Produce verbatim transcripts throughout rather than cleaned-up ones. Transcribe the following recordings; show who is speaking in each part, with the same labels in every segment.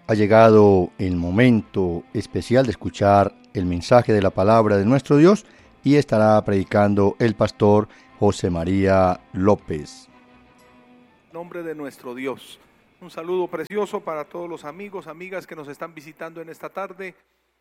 Speaker 1: Ha llegado el momento especial de escuchar el mensaje de la palabra de nuestro Dios y estará predicando el pastor José María López.
Speaker 2: En nombre de nuestro Dios, un saludo precioso para todos los amigos, amigas que nos están visitando en esta tarde.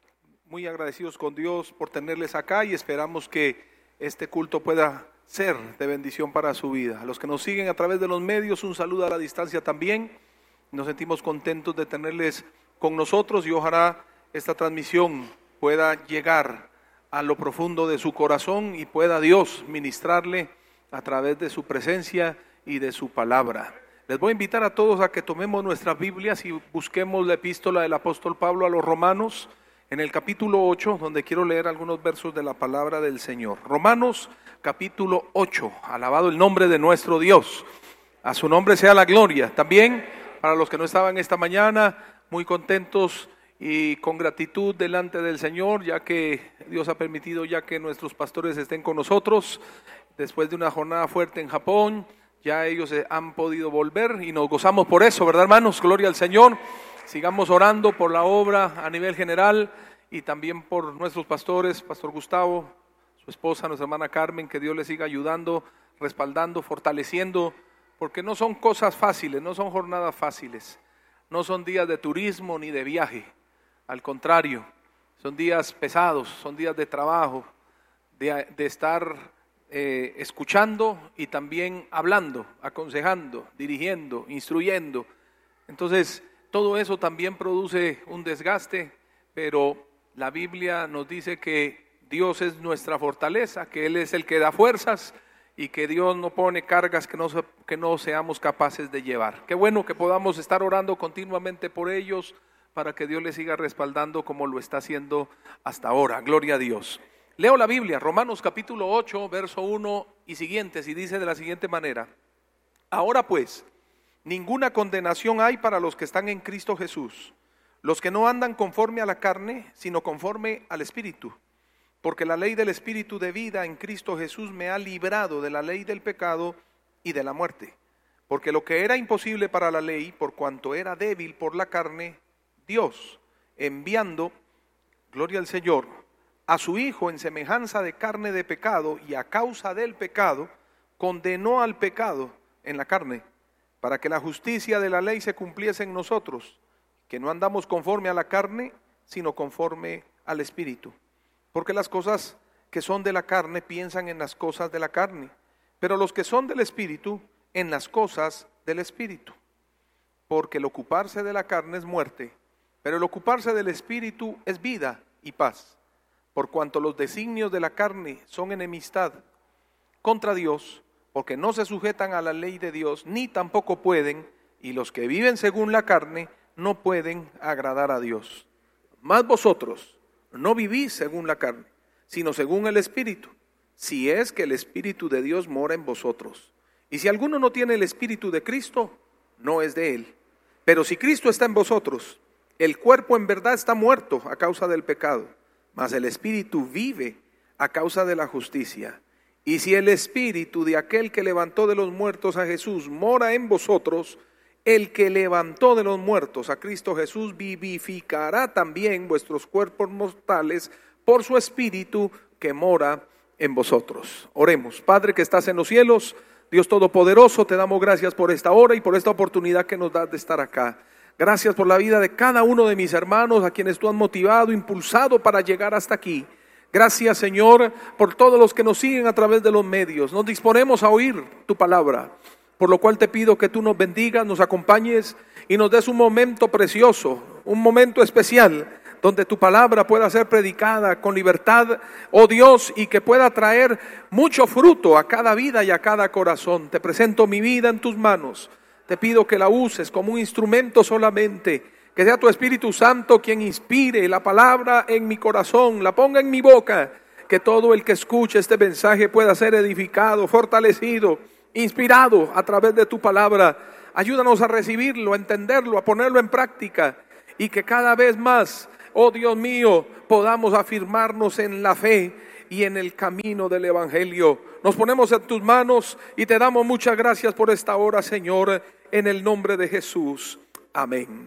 Speaker 2: Muy agradecidos con Dios por tenerles acá y esperamos que este culto pueda ser de bendición para su vida. A los que nos siguen a través de los medios, un saludo a la distancia también. Nos sentimos contentos de tenerles con nosotros y ojalá esta transmisión pueda llegar a lo profundo de su corazón y pueda Dios ministrarle a través de su presencia y de su palabra. Les voy a invitar a todos a que tomemos nuestras Biblias y busquemos la epístola del apóstol Pablo a los Romanos en el capítulo ocho, donde quiero leer algunos versos de la palabra del Señor. Romanos capítulo ocho, alabado el nombre de nuestro Dios. A su nombre sea la gloria. También para los que no estaban esta mañana, muy contentos y con gratitud delante del Señor, ya que Dios ha permitido ya que nuestros pastores estén con nosotros. Después de una jornada fuerte en Japón, ya ellos han podido volver y nos gozamos por eso, ¿verdad, hermanos? Gloria al Señor. Sigamos orando por la obra a nivel general y también por nuestros pastores, Pastor Gustavo, su esposa, nuestra hermana Carmen, que Dios les siga ayudando, respaldando, fortaleciendo, porque no son cosas fáciles, no son jornadas fáciles, no son días de turismo ni de viaje, al contrario, son días pesados, son días de trabajo, de, de estar eh, escuchando y también hablando, aconsejando, dirigiendo, instruyendo. Entonces, todo eso también produce un desgaste, pero la Biblia nos dice que Dios es nuestra fortaleza, que Él es el que da fuerzas, y que Dios no pone cargas que no, que no seamos capaces de llevar. Qué bueno que podamos estar orando continuamente por ellos para que Dios les siga respaldando como lo está haciendo hasta ahora. Gloria a Dios. Leo la Biblia, Romanos capítulo ocho, verso uno y siguientes, y dice de la siguiente manera: ahora pues, ninguna condenación hay para los que están en Cristo Jesús, los que no andan conforme a la carne, sino conforme al Espíritu. Porque la ley del Espíritu de vida en Cristo Jesús me ha librado de la ley del pecado y de la muerte. Porque lo que era imposible para la ley, por cuanto era débil por la carne, Dios, enviando, gloria al Señor, a su Hijo en semejanza de carne de pecado y a causa del pecado, condenó al pecado en la carne, para que la justicia de la ley se cumpliese en nosotros, que no andamos conforme a la carne, sino conforme al Espíritu. Porque las cosas que son de la carne piensan en las cosas de la carne, pero los que son del Espíritu, en las cosas del Espíritu. Porque el ocuparse de la carne es muerte, pero el ocuparse del Espíritu es vida y paz. Por cuanto los designios de la carne son enemistad contra Dios, porque no se sujetan a la ley de Dios, ni tampoco pueden, y los que viven según la carne no pueden agradar a Dios. Mas vosotros no vivís según la carne, sino según el Espíritu, si es que el Espíritu de Dios mora en vosotros. Y si alguno no tiene el Espíritu de Cristo, no es de él. Pero si Cristo está en vosotros, el cuerpo en verdad está muerto a causa del pecado, mas el Espíritu vive a causa de la justicia. Y si el Espíritu de aquel que levantó de los muertos a Jesús mora en vosotros, el que levantó de los muertos a Cristo Jesús vivificará también vuestros cuerpos mortales por su Espíritu que mora en vosotros. Oremos. Padre que estás en los cielos, Dios Todopoderoso, te damos gracias por esta hora y por esta oportunidad que nos das de estar acá. Gracias por la vida de cada uno de mis hermanos a quienes tú has motivado, impulsado para llegar hasta aquí. Gracias, Señor, por todos los que nos siguen a través de los medios. Nos disponemos a oír tu palabra, por lo cual te pido que tú nos bendigas, nos acompañes y nos des un momento precioso, un momento especial, donde tu palabra pueda ser predicada con libertad, oh Dios, y que pueda traer mucho fruto a cada vida y a cada corazón. Te presento mi vida en tus manos. Te pido que la uses como un instrumento solamente, que sea tu Espíritu Santo quien inspire la palabra en mi corazón, la ponga en mi boca, que todo el que escuche este mensaje pueda ser edificado, fortalecido, inspirado a través de tu palabra. Ayúdanos a recibirlo, a entenderlo, a ponerlo en práctica, y que cada vez más, oh Dios mío, podamos afirmarnos en la fe y en el camino del Evangelio. Nos ponemos en tus manos y te damos muchas gracias por esta hora, Señor, en el nombre de Jesús. Amén.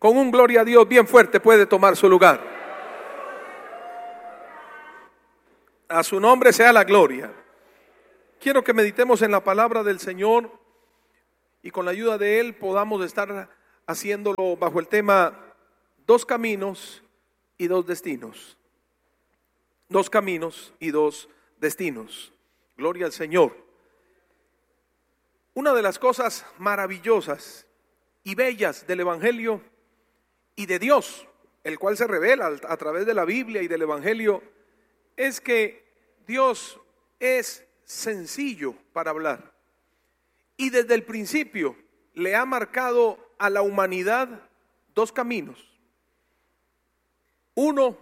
Speaker 2: con un gloria a Dios bien fuerte puede tomar su lugar? A su nombre sea la gloria. Quiero que meditemos en la palabra del Señor y con la ayuda de Él podamos estar haciéndolo bajo el tema dos caminos y dos destinos. Dos caminos y dos destinos. Gloria al Señor. Una de las cosas maravillosas y bellas del Evangelio y de Dios, el cual se revela a través de la Biblia y del Evangelio, es que Dios es sencillo para hablar. Y desde el principio le ha marcado a la humanidad dos caminos. Uno,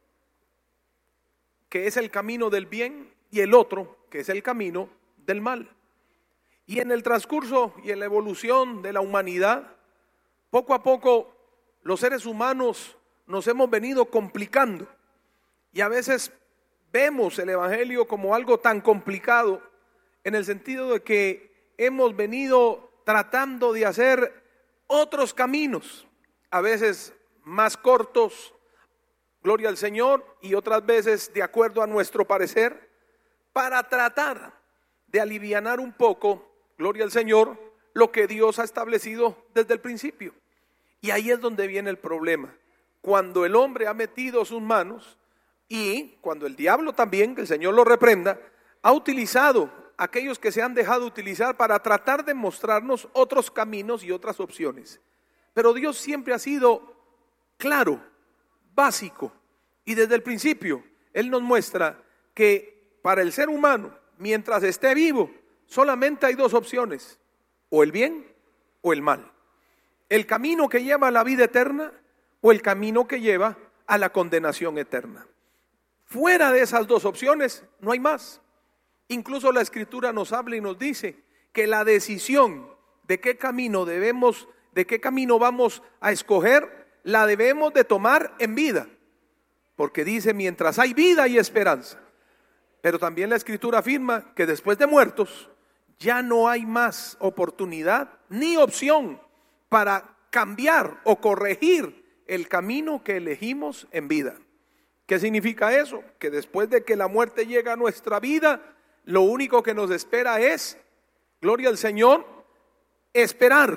Speaker 2: que es el camino del bien, y el otro, que es el camino del mal. Y en el transcurso y en la evolución de la humanidad, poco a poco los seres humanos nos hemos venido complicando. Y a veces vemos el Evangelio como algo tan complicado, en el sentido de que hemos venido tratando de hacer otros caminos, a veces más cortos, gloria al Señor, y otras veces de acuerdo a nuestro parecer, para tratar de alivianar un poco, gloria al Señor, lo que Dios ha establecido desde el principio. Y ahí es donde viene el problema, cuando el hombre ha metido sus manos y cuando el diablo también, que el Señor lo reprenda, ha utilizado aquellos que se han dejado utilizar para tratar de mostrarnos otros caminos y otras opciones. Pero Dios siempre ha sido claro, básico, y desde el principio Él nos muestra que para el ser humano, mientras esté vivo, solamente hay dos opciones: o el bien o el mal. El camino que lleva a la vida eterna o el camino que lleva a la condenación eterna. Fuera de esas dos opciones no hay más. Incluso la Escritura nos habla y nos dice que la decisión de qué camino debemos, de qué camino vamos a escoger, la debemos de tomar en vida. Porque dice, mientras hay vida hay esperanza. Pero también la Escritura afirma que después de muertos ya no hay más oportunidad ni opción para cambiar o corregir el camino que elegimos en vida. ¿Qué significa eso? Que después de que la muerte llega a nuestra vida, lo único que nos espera es, gloria al Señor, esperar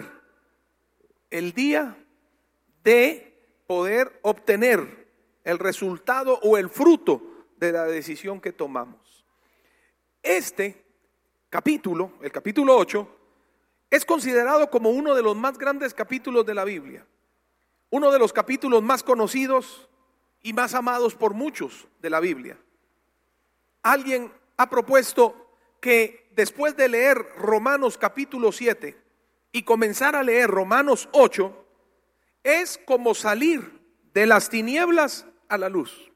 Speaker 2: el día de poder obtener el resultado o el fruto de la decisión que tomamos. Este capítulo, el capítulo ocho, es considerado como uno de los más grandes capítulos de la Biblia, uno de los capítulos más conocidos y más amados por muchos de la Biblia. Alguien ha propuesto que después de leer Romanos capítulo siete y comenzar a leer Romanos ocho, es como salir de las tinieblas a la luz.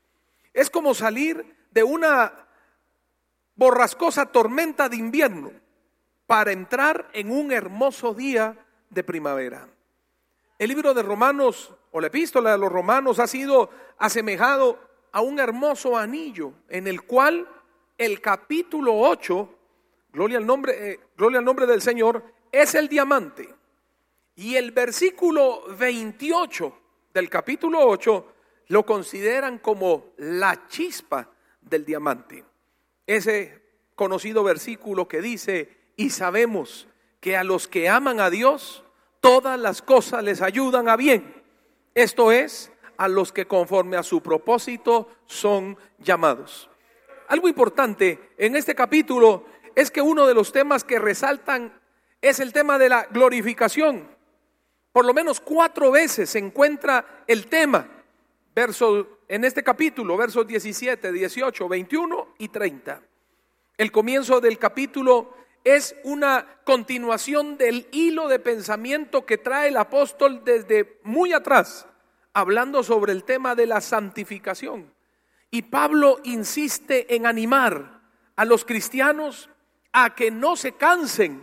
Speaker 2: Es como salir de una borrascosa tormenta de invierno para entrar en un hermoso día de primavera. El libro de Romanos, o la epístola de los Romanos, ha sido asemejado a un hermoso anillo en el cual el capítulo ocho, gloria al nombre, eh, gloria al nombre del Señor, es el diamante. Y el versículo veintiocho del capítulo ocho lo consideran como la chispa del diamante. Ese conocido versículo que dice: y sabemos que a los que aman a Dios, todas las cosas les ayudan a bien. Esto es, a los que conforme a su propósito son llamados. Algo importante en este capítulo es que uno de los temas que resaltan es el tema de la glorificación. Por lo menos cuatro veces se encuentra el tema versos, en este capítulo, versos diecisiete, dieciocho, veintiuno y treinta. El comienzo del capítulo es una continuación del hilo de pensamiento que trae el apóstol desde muy atrás, hablando sobre el tema de la santificación. Y Pablo insiste en animar a los cristianos a que no se cansen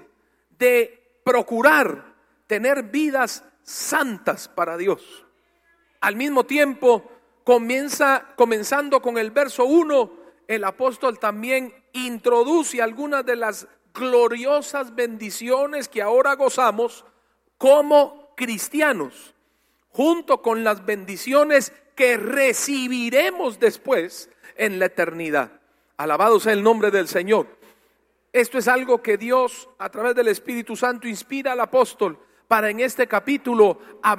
Speaker 2: de procurar tener vidas santas para Dios. Al mismo tiempo, comienza, comenzando con el verso uno, el apóstol también introduce algunas de las gloriosas bendiciones que ahora gozamos como cristianos. junto con las bendiciones que recibiremos después en la eternidad. Alabado sea el nombre del Señor. Esto es algo que Dios, a través del Espíritu Santo, inspira al apóstol para en este capítulo hablar